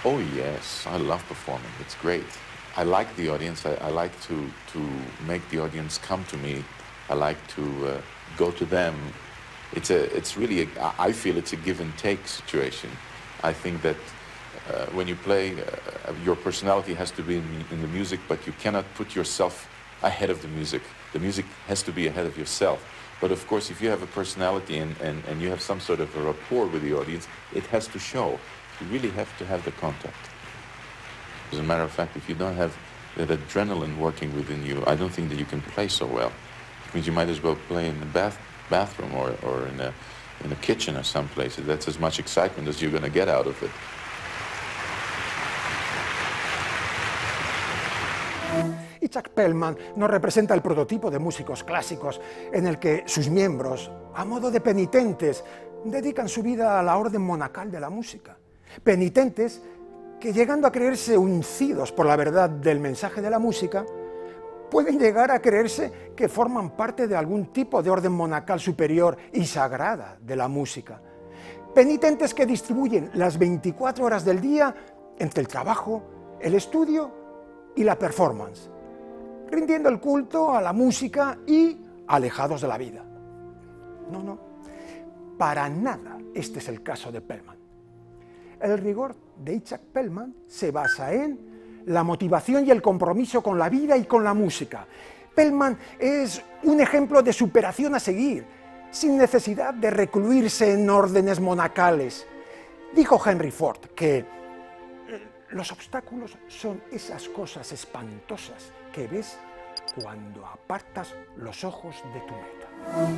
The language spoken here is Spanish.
Oh yes, I love performing. It's great. I like the audience. I like to make the audience come to me. I like to go to them. It's really, I feel it's a give and take situation. I think that when you play, your personality has to be in the music, but you cannot put yourself ahead of the music. The music has to be ahead of yourself. But of course, if you have a personality and you have some sort of a rapport with the audience, it has to show. You really have to have the contact. As a matter of fact, if you don't have that adrenaline working within you, I don't think that you can play so well. It means you might as well play in the bathroom or in a kitchen or someplace. That's as much excitement as you're going to get out of it. Itzhak Perlman nos representa el prototipo de músicos clásicos en el que sus miembros, a modo de penitentes, dedican su vida a la orden monacal de la música. Penitentes que, llegando a creerse uncidos por la verdad del mensaje de la música, pueden llegar a creerse que forman parte de algún tipo de orden monacal superior y sagrada de la música. Penitentes que distribuyen las 24 horas del día entre el trabajo, el estudio y la performance, rindiendo el culto a la música y alejados de la vida. No, para nada este es el caso de Perlman. El rigor de Itzhak Perlman se basa en la motivación y el compromiso con la vida y con la música. Perlman es un ejemplo de superación a seguir, sin necesidad de recluirse en órdenes monacales. Dijo Henry Ford que los obstáculos son esas cosas espantosas que ves cuando apartas los ojos de tu meta.